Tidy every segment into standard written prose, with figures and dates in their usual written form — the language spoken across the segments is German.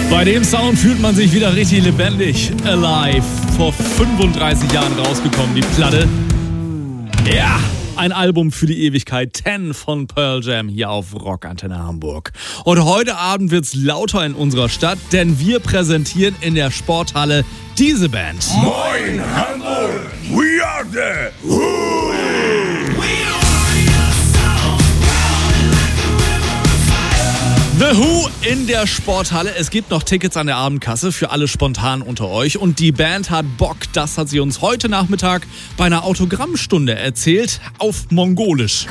Bei dem Sound fühlt man sich wieder richtig lebendig. Alive, vor 35 Jahren rausgekommen, die Platte. Ja, ein Album für die Ewigkeit, 10 von Pearl Jam hier auf Rockantenne Hamburg. Und heute Abend wird's lauter in unserer Stadt, denn wir präsentieren in der Sporthalle diese Band. Moin Hamburg, we are the Who! The Who in der Sporthalle. Es gibt noch Tickets an der Abendkasse für alle spontan unter euch. Und die Band hat Bock, das hat sie uns heute Nachmittag bei einer Autogrammstunde erzählt, auf Mongolisch.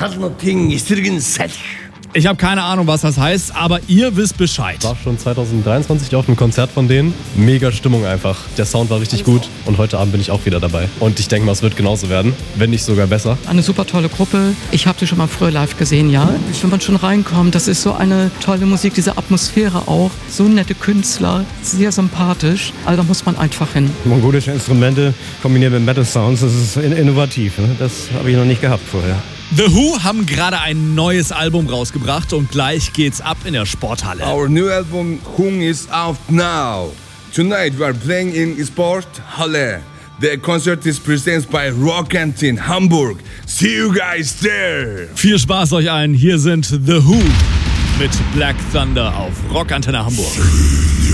Ich habe keine Ahnung, was das heißt, aber ihr wisst Bescheid. War schon 2023 auf einem Konzert von denen. Mega Stimmung einfach. Der Sound war richtig gut und heute Abend bin ich auch wieder dabei. Und ich denke mal, es wird genauso werden, wenn nicht sogar besser. Eine super tolle Gruppe. Ich habe sie schon mal früher live gesehen, ja. Wenn man schon reinkommt, das ist so eine tolle Musik, diese Atmosphäre auch. So nette Künstler, sehr sympathisch. Also da muss man einfach hin. Mongolische Instrumente kombiniert mit Metal Sounds, das ist innovativ. Ne? Das habe ich noch nicht gehabt vorher. The Who haben gerade ein neues Album rausgebracht und gleich geht's ab in der Sporthalle. Our new album Hung is out now. Tonight we are playing in Sporthalle. The concert is presented by Rockantenne Hamburg. See you guys there. Viel Spaß euch allen. Hier sind The Who mit Black Thunder auf Rockantenne Hamburg.